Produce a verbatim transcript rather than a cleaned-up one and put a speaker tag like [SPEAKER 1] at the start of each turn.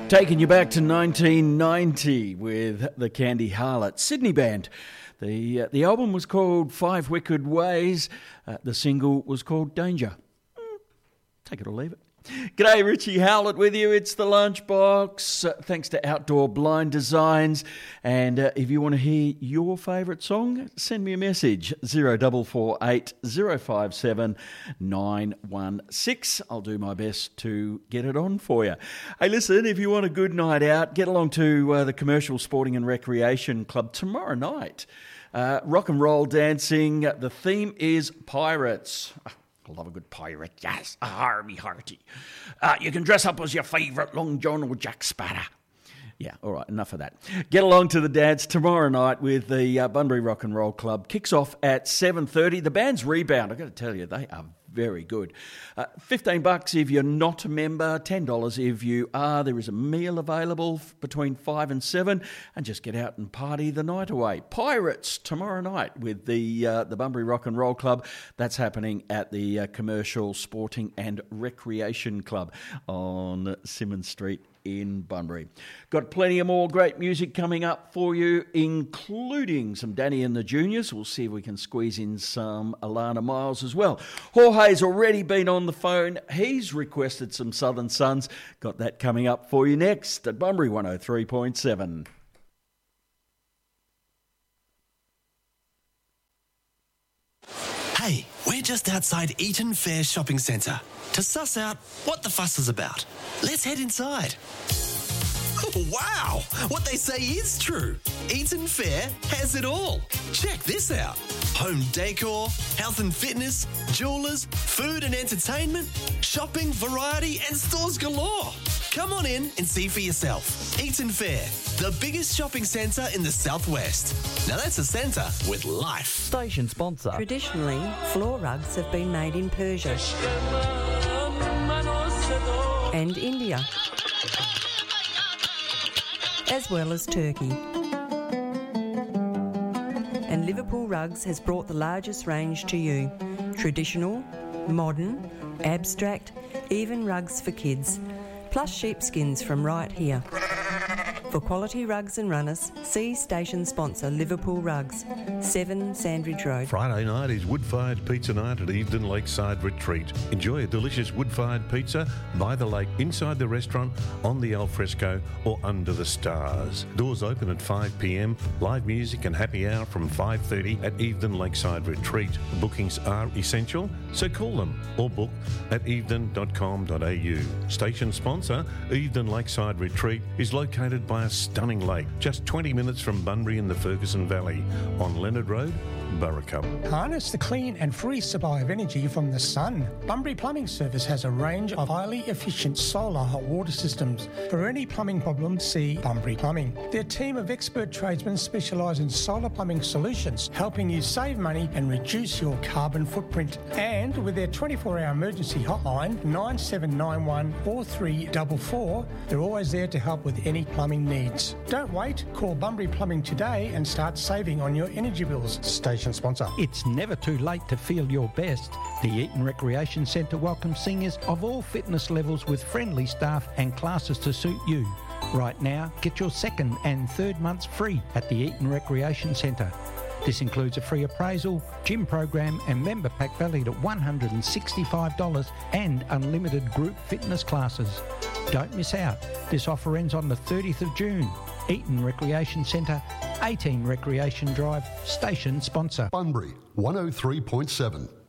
[SPEAKER 1] Taking you back to nineteen ninety with the Candy Harlots Sydney band. The uh, the album was called Five Wicked Ways. Uh, the single was called Danger. Mm, take it or leave it. G'day, Richie Howlett with you. It's the Lunchbox. Uh, thanks to Outdoor Blind Designs. And uh, if you want to hear your favourite song, send me a message. zero four four eight zero five seven nine one six. I'll do my best to get it on for you. Hey, listen, if you want a good night out, get along to uh, the Commercial Sporting and Recreation Club tomorrow night. Uh, rock and roll dancing. The theme is pirates. I love a good pirate, yes, a harmy hearty. Uh, you can dress up as your favourite Long John or Jack Sparrow. Yeah, all right, enough of that. Get along to the dance tomorrow night with the uh, Bunbury Rock and Roll Club. Kicks off at seven thirty. The band's Rebound, I've got to tell you, they are very good. Uh, fifteen bucks if you're not a member, ten dollars if you are. There is a meal available f- between five and seven, and just get out and party the night away. Pirates tomorrow night with the uh, the Bunbury Rock and Roll Club. That's happening at the uh, Commercial Sporting and Recreation Club on Symonds Street in Bunbury. Got plenty of more great music coming up for you, including some Danny and the Juniors. We'll see if we can squeeze in some Alana Miles as well. Jorge's already been on the phone. He's requested some Southern Suns. Got that coming up for you next at Bunbury one oh three point seven.
[SPEAKER 2] Hey, we're just outside Eaton Fair Shopping Centre to suss out what the fuss is about. Let's head inside. Wow! What they say is true. Eaton Fair has it all. Check this out. Home decor, health and fitness, jewellers, food and entertainment, shopping, variety and stores galore. Come on in and see for yourself. Eaton Fair, the biggest shopping centre in the southwest. Now that's a centre with life.
[SPEAKER 3] Station sponsor.
[SPEAKER 4] Traditionally, floor rugs have been made in Persia and India, as well as Turkey. And Liverpool Rugs has brought the largest range to you. Traditional, modern, abstract, even rugs for kids. Plus sheepskins from right here. For quality rugs and runners, see station sponsor Liverpool Rugs, seven Sandridge Road.
[SPEAKER 5] Friday night is wood-fired pizza night at Evedon Lakeside Retreat. Enjoy a delicious wood-fired pizza by the lake, inside the restaurant, on the alfresco or under the stars. Doors open at five p.m. Live music and happy hour from five thirty at Evedon Lakeside Retreat. Bookings are essential, so call them or book at evedon dot com dot a u. Station sponsor, Evedon Lakeside Retreat, is located by a stunning lake, just twenty minutes from Bunbury in the Ferguson Valley, on Leonard Road, Burracup.
[SPEAKER 6] Harness the clean and free supply of energy from the sun. Bunbury Plumbing Service has a range of highly efficient solar hot water systems. For any plumbing problem, see Bunbury Plumbing. Their team of expert tradesmen specialise in solar plumbing solutions, helping you save money and reduce your carbon footprint. And with their twenty-four hour emergency hotline, nine seven nine one four three four four, they're always there to help with any plumbing needs. Don't wait, call Bunbury Plumbing today and start saving on your energy bills. Station sponsor.
[SPEAKER 7] It's never too late to feel your best. The Eaton Recreation Centre welcomes seniors of all fitness levels with friendly staff and classes to suit you. Right now, get your second and third months free at the Eaton Recreation Centre. This includes a free appraisal, gym program and member pack valued at one hundred sixty-five dollars and unlimited group fitness classes. Don't miss out. This offer ends on the thirtieth of June. Eaton Recreation Centre, eighteen Recreation Drive, station sponsor.
[SPEAKER 8] Bunbury one oh three point seven.